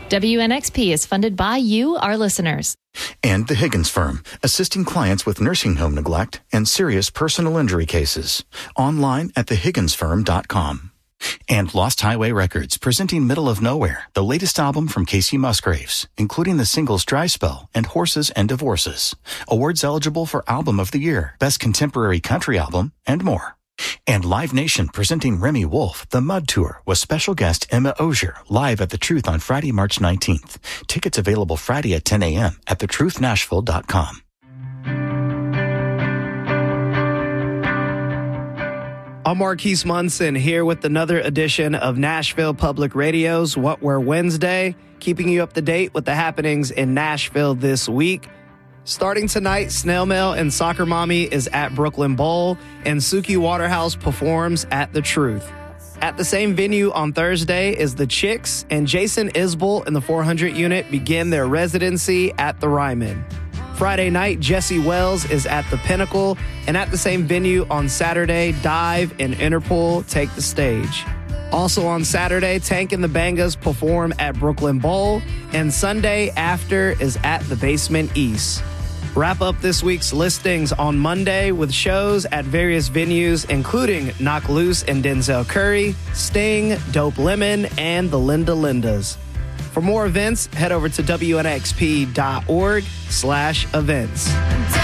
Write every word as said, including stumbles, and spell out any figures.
W N X P is funded by you, our listeners. And the Higgins Firm, assisting clients with nursing home neglect and serious personal injury cases. Online at the higgins firm dot com. And Lost Highway Records, presenting Middle of Nowhere, the latest album from Casey Musgraves, including the singles Dry Spell and Horses and Divorces. Awards eligible for Album of the Year, Best Contemporary Country Album, and more. And Live Nation presenting Remy Wolf, The Mud Tour, with special guest Emma Osier, live at The Truth on Friday, March nineteenth. Tickets available Friday at ten a.m. at the truth nashville dot com. I'm Marquise Munson here with another edition of Nashville Public Radio's What Were Wednesday, keeping you up to date with the happenings in Nashville this week. Starting tonight, Snail Mail and Soccer Mommy is at Brooklyn Bowl, and Suki Waterhouse performs at The Truth. At the same venue on Thursday is The Chicks, and Jason Isbell and the four hundred unit begin their residency at the Ryman. Friday night, Jesse Wells is at the Pinnacle, and at the same venue on Saturday, Dive and Interpol take the stage. Also on Saturday, Tank and the Bangas perform at Brooklyn Bowl, and Sunday after is at the Basement East. Wrap up this week's listings on Monday with shows at various venues, including Knock Loose and Denzel Curry, Sting, Dope Lemon, and the Linda Lindas. For more events, head over to W N X P dot org slash events.